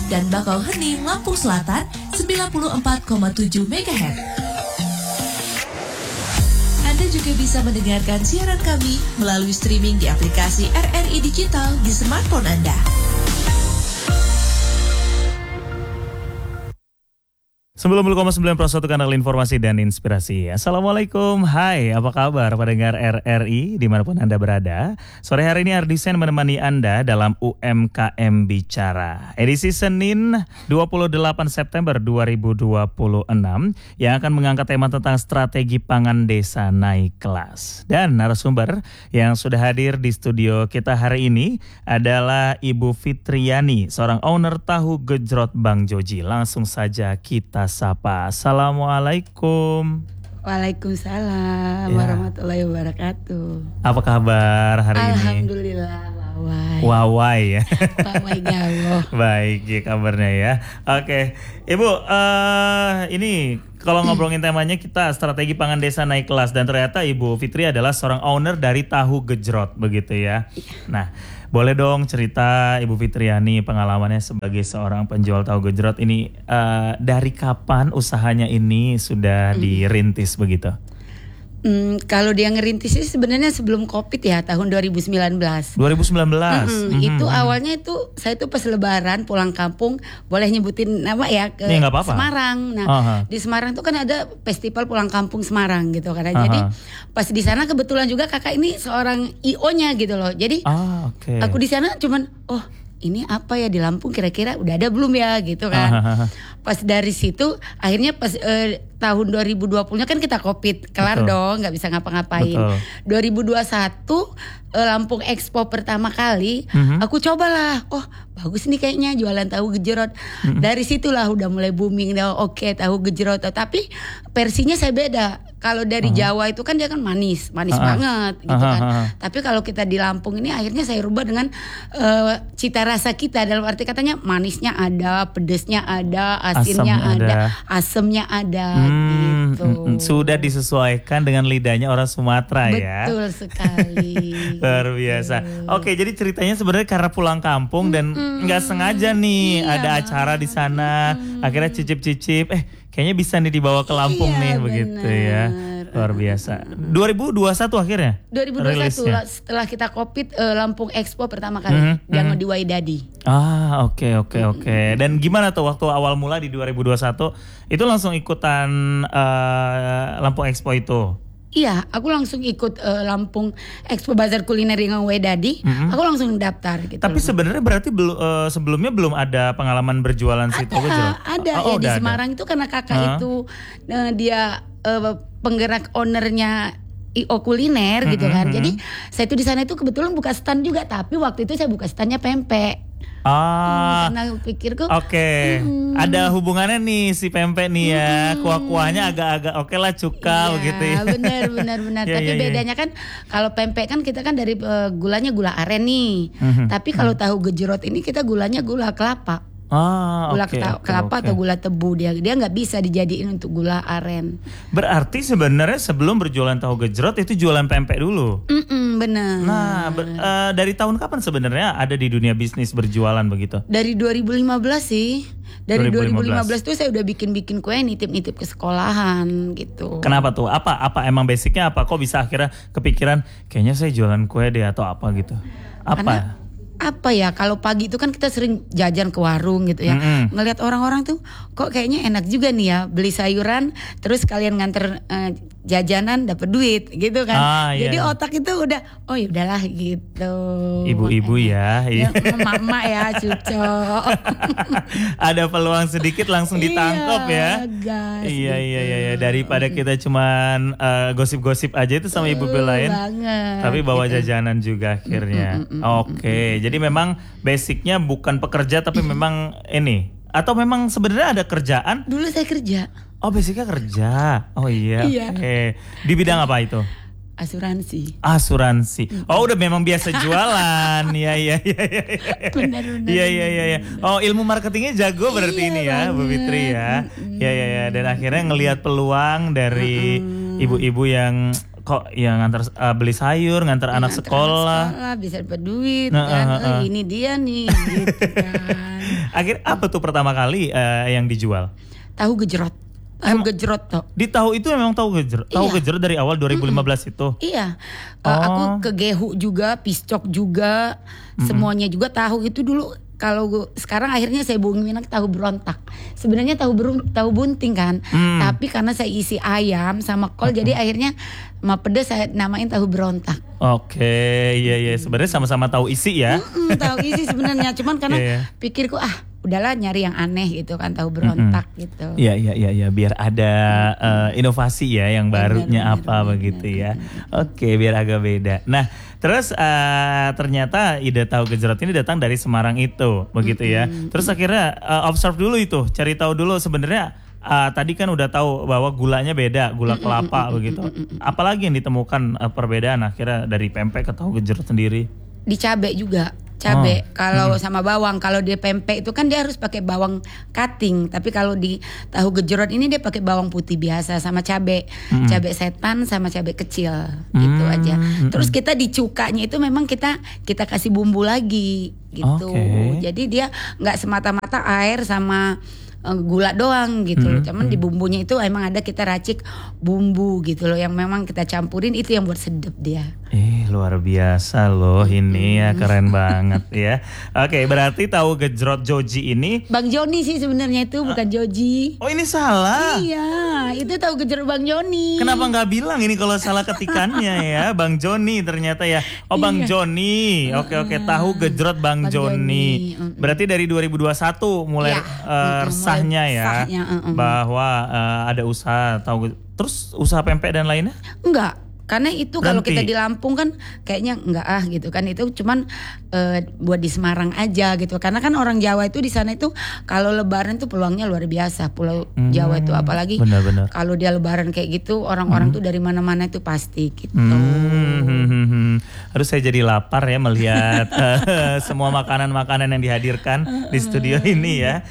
dan Bakauheni, Lampung Selatan 94,7 MHz. Anda juga bisa mendengarkan siaran kami melalui streaming di aplikasi RRI Digital di smartphone Anda. Sebelum 9 kanal informasi dan inspirasi. Assalamualaikum, hai, apa kabar pendengar RRI dimanapun Anda berada. Sore hari ini Ardisen menemani Anda dalam UMKM Bicara. Edisi Senin 28 September 2026 yang akan mengangkat tema tentang strategi pangan desa naik kelas. Dan narasumber yang sudah hadir di studio kita hari ini adalah Ibu Fitriani, seorang owner tahu gejrot Bang Joji. Langsung saja kita sapa. Assalamualaikum. Waalaikumsalam warahmatullahi wabarakatuh. Apa kabar hari ini? Alhamdulillah, wawai. Wawai ya. Wawai gawo. Baik ya kabarnya ya. Oke, Ibu, ini kalau ngobrolin temanya kita strategi pangan desa naik kelas, dan ternyata Ibu Fitri adalah seorang owner dari tahu gejrot begitu ya. Nah, boleh dong cerita Ibu Fitriani pengalamannya sebagai seorang penjual tahu gejrot ini, dari kapan usahanya ini sudah dirintis begitu? Kalau dia ngerintis sih sebenarnya sebelum Covid ya, tahun 2019. 2019. Itu awalnya itu saya tuh pas Lebaran pulang kampung, boleh nyebutin nama ya, ke Semarang. Nah, di Semarang tuh kan ada festival pulang kampung Semarang gitu kan. Jadi pas di sana kebetulan juga kakak ini seorang IO-nya gitu loh. Jadi aku di sana cuman ini apa ya di Lampung kira-kira udah ada belum ya gitu kan. Pas dari situ akhirnya pas tahun 2020-nya kan kita Covid, kelar dong, nggak bisa ngapa-ngapain. 2021 Lampung Expo pertama kali, aku cobalah, bagus nih kayaknya jualan tahu gejrot. Dari situlah udah mulai booming, tahu gejrot. Tapi versinya saya beda. Kalau dari Jawa itu kan dia kan manis banget gitu kan. Tapi kalau kita di Lampung ini akhirnya saya rubah dengan cita rasa kita, dalam arti katanya manisnya ada, pedesnya ada, asinnya ada, asemnya ada. Gitu. Sudah disesuaikan dengan lidahnya orang Sumatera ya. Betul sekali. Luar biasa. Oke, jadi ceritanya sebenarnya karena pulang kampung dan nggak sengaja nih ada acara di sana, akhirnya cicip-cicip, kayaknya bisa nih dibawa ke Lampung nih, begitu ya. Luar biasa. 2021 akhirnya? 2021 setelah kita Covid, Lampung Expo pertama kali yang di Waidadi. Oke. Dan gimana tuh waktu awal mula di 2021 itu langsung ikutan Lampung Expo itu? Iya, aku langsung ikut Lampung Expo Bazar Kuliner yang Wedadi. Aku langsung daftar gitu. Tapi sebenarnya berarti sebelumnya belum ada pengalaman berjualan situ gejrot? Ada ya di Semarang itu karena kakak itu dia penggerak ownernya IO kuliner gitu kan. Jadi saya itu di sana itu kebetulan buka stand juga, tapi waktu itu saya buka standnya pempek. Karena pikirku ada hubungannya nih si pempek nih ya, kuah-kuahnya agak-agak oke lah, cuka begitu ya. Benar. Tapi bedanya kan kalau pempek kan kita kan dari gulanya gula aren nih. Tapi kalau tahu gejrot ini kita gulanya gula kelapa. Gula kelapa atau gula tebu, dia nggak bisa dijadiin untuk gula aren. Berarti sebenarnya sebelum berjualan tahu gejrot itu jualan pempek dulu. Benar. Nah, dari tahun kapan sebenarnya ada di dunia bisnis berjualan begitu? Dari 2015 sih. Dari 2015 tuh saya udah bikin kue, nitip ke sekolahan gitu. Kenapa tuh? Apa emang basicnya apa? Kok bisa akhirnya kepikiran kayaknya saya jualan kue deh atau apa gitu? Apa ya, kalau pagi itu kan kita sering jajan ke warung gitu ya. Ngelihat orang-orang tuh kok kayaknya enak juga nih ya, beli sayuran terus kalian nganter jajanan dapat duit gitu kan. Jadi otak itu udah ya udahlah gitu. Ibu-ibu ya. Mama ya, cuco. Ada peluang sedikit langsung ditangkap ya. Gas, iya. Daripada kita cuman gosip-gosip aja itu sama ibu lain. Tapi bawa jajanan juga akhirnya. Oke. Jadi memang basicnya bukan pekerja tapi memang ini, atau memang sebenarnya ada kerjaan? Dulu saya kerja. Basicnya kerja. Oke. Di bidang apa itu? Asuransi. Udah memang biasa jualan. Iya. Benar. Iya. Ilmu marketingnya jago berarti ini ya, Bu Fitri ya. Iya. Dan akhirnya ngelihat peluang dari ibu-ibu yang kok ya ngantar beli sayur, ngantar anak sekolah bisa dapat duit kan. Ini dia nih gitu kan. Akhir apa tuh pertama kali yang dijual? Tahu gejrot. Tahu gejrot toh. Di tahu itu memang tahu gejrot. Tahu gejrot dari awal 2015 itu. Iya. Aku ke Gehu juga, Piscok juga, semuanya juga tahu itu dulu. Kalau sekarang akhirnya saya bohongin tahu berontak. Sebenarnya tahu bunting kan. Tapi karena saya isi ayam sama kol jadi akhirnya sama pedas saya namain tahu berontak. Oke, iya. Sebenarnya sama-sama tahu isi ya. Tahu isi sebenarnya. Cuman karena pikirku udahlah nyari yang aneh gitu kan, tahu berontak gitu. Iya, biar ada inovasi ya yang barunya begitu ya. Oke, biar agak beda. Nah, terus ternyata ide tahu gejrot ini datang dari Semarang itu, begitu ya. Terus akhirnya observe dulu itu, cari tahu dulu sebenarnya tadi kan udah tahu bahwa gulanya beda, gula kelapa begitu. Apalagi yang ditemukan perbedaan akhirnya dari pempek ke tahu gejrot sendiri? Di cabai juga. Cabai kalau sama bawang. Kalau di pempek itu kan dia harus pakai bawang cutting, tapi kalau di tahu gejrot ini dia pakai bawang putih biasa sama cabai setan sama cabai kecil gitu aja. Terus kita di cukanya itu memang kita kasih bumbu lagi gitu. Jadi dia nggak semata-mata air sama gula doang gitu loh. Cuman di bumbunya itu emang ada kita racik bumbu gitu loh yang memang kita campurin, itu yang buat sedap dia. Luar biasa loh ini ya, keren banget ya. Oke, berarti tahu gejrot Joji ini Bang Joni sih sebenarnya itu, bukan Joji. Oh, ini salah. Iya, itu tahu gejrot Bang Joni. Kenapa nggak bilang ini kalau salah ketikannya ya? Bang Joni ternyata ya. Oh, Bang Joni. Oke, tahu gejrot Bang Joni. Berarti dari 2021 mulai resahnya ya. Bahwa ada usaha tahu. Terus usaha pempek dan lainnya? Enggak. Karena itu kalau kita di Lampung kan kayaknya enggak gitu kan, itu cuman buat di Semarang aja gitu. Karena kan orang Jawa itu di sana itu kalau lebaran tuh peluangnya luar biasa. Pulau Jawa itu apalagi kalau dia lebaran kayak gitu orang-orang tuh dari mana-mana itu pasti gitu. Harus saya jadi lapar ya melihat semua makanan-makanan yang dihadirkan di studio ini ya.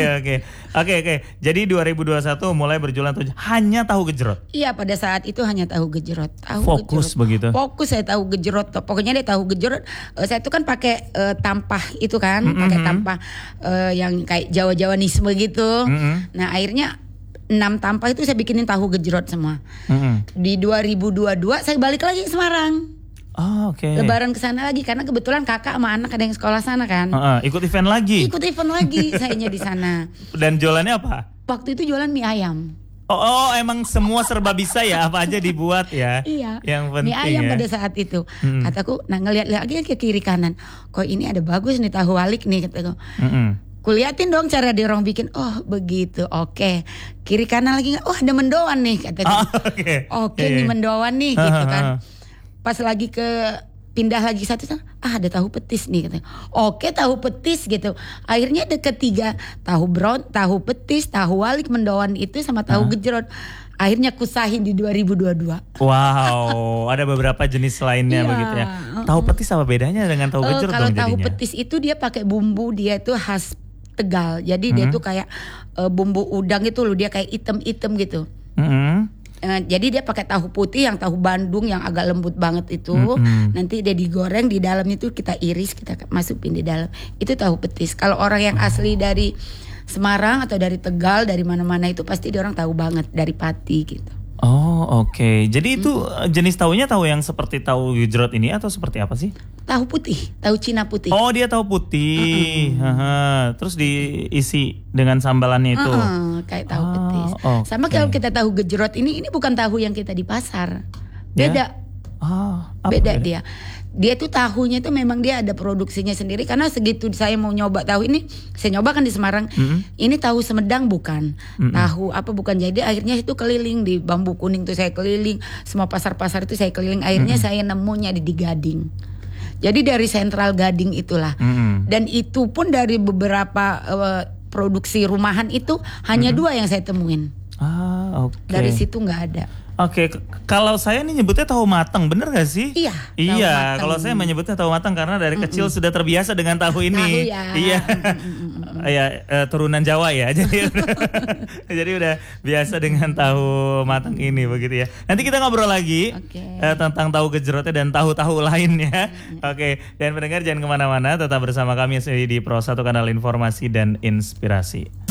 Oke. Jadi 2021 mulai berjualan hanya tahu gejrot. Iya, pada saat itu hanya tahu gejrot. Fokus begitu. Fokus saya tahu gejrot. Pokoknya dia tahu gejrot. Saya itu kan pakai tampah itu kan, pakai tampah yang kayak Jawa-Jawanisme gitu. Nah, akhirnya 6 tampah itu saya bikinin tahu gejrot semua. Di 2022 saya balik lagi ke Semarang. Lebaran ke sana lagi karena kebetulan kakak sama anak ada yang sekolah sana kan. Ikut event lagi. Sayanya di sana. Dan jualannya apa? Waktu itu jualan mie ayam. Emang semua serba bisa ya, apa aja dibuat ya. Iya. Yang penting mie ayam ya. pada saat itu. Kataku, ngeliat lagi ke kiri kanan. Kok ini ada bagus nih tahu walik nih kataku. Kuliatin dong cara dia orang bikin. Oh begitu, oke. Kiri kanan lagi, ada mendoan nih kataku. Oke, nih mendoan nih gitu kan. Pas lagi pindah lagi satu, ada tahu petis nih katanya. Oke, tahu petis gitu. Akhirnya ada ketiga, tahu petis, tahu walik, mendoan itu sama tahu gejrot. Akhirnya kusahin di 2022. Wow, ada beberapa jenis lainnya begitu ya. Tahu petis apa bedanya dengan tahu gejrot? Kalau tahu petis itu dia pakai bumbu, dia itu khas Tegal. Jadi dia tuh kayak bumbu udang itu loh, dia kayak item-item gitu. Jadi dia pakai tahu putih yang tahu Bandung yang agak lembut banget itu. Nanti dia digoreng, di dalam itu kita iris, kita masukin di dalam. Itu tahu petis. Kalau orang yang asli dari Semarang atau dari Tegal, dari mana-mana itu pasti dia orang tahu banget dari Pati gitu. Oke. Jadi itu jenis tahunya tahu yang seperti tahu gejrot ini atau seperti apa sih? Tahu putih, tahu Cina putih. Dia tahu putih. Terus diisi dengan sambalannya itu. Kayak tahu petis. Sama kalau kita tahu gejrot ini bukan tahu yang kita di pasar. Beda. Beda dia. Dia tuh tahunya tuh memang dia ada produksinya sendiri. Karena segitu saya mau nyoba tahu ini, saya nyoba kan di Semarang. Ini tahu Semedang bukan, tahu apa bukan. Jadi akhirnya itu keliling di Bambu Kuning tuh saya keliling, semua pasar-pasar itu saya keliling. Akhirnya saya nemunya di Gading. Jadi dari Sentral Gading itulah. Dan itu pun dari beberapa produksi rumahan itu hanya 2 yang saya temuin. Dari situ nggak ada. Oke, kalau saya nih nyebutnya tahu matang, bener gak sih? Iya. Iya, kalau saya menyebutnya tahu matang karena dari kecil sudah terbiasa dengan tahu ini. Tahu ya. Iya. Ya, turunan Jawa ya. Jadi udah biasa dengan tahu matang ini begitu ya. Nanti kita ngobrol lagi tentang tahu gejrotnya dan tahu-tahu lainnya. Oke, dan pendengar jangan kemana-mana, tetap bersama kami di Pro 1 Kanal Informasi dan Inspirasi.